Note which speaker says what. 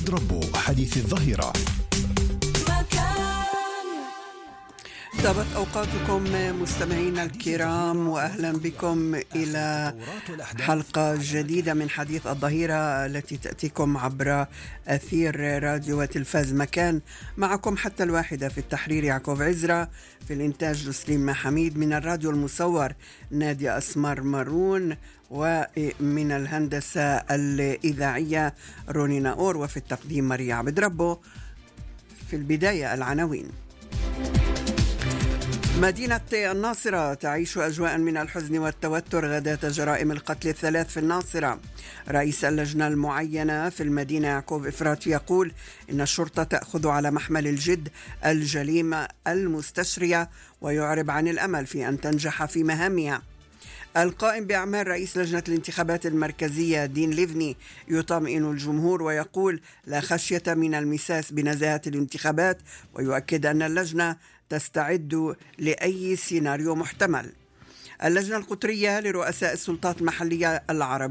Speaker 1: عبد ربه حديث الظهيرة.
Speaker 2: طابت أوقاتكم مستمعينا الكرام، وأهلا بكم إلى حلقة جديدة من حديث الظهيرة التي تأتيكم عبر أثير راديو وتلفاز مكان. معكم حتى 1 في التحرير يعقوب عزرا، في الإنتاج لسليم حميد، من الراديو المصور نادية أسمر مارون، ومن الهندسة الإذاعية روني ناور، وفي التقديم ماريا عبد ربه. في البداية العناوين. مدينة الناصرة تعيش أجواء من الحزن والتوتر غداة جرائم القتل الثلاث في الناصرة. رئيس اللجنة المعينة في المدينة يعقوب إفراط يقول إن الشرطة تأخذ على محمل الجد الجريمة المستشرية، ويعرب عن الأمل في أن تنجح في مهامها. القائم بأعمال رئيس لجنة الانتخابات المركزية دين ليفني يطمئن الجمهور ويقول لا خشية من المساس بنزاهة الانتخابات، ويؤكد أن اللجنة تستعد لأي سيناريو محتمل. اللجنة القطرية لرؤساء السلطات المحلية العربية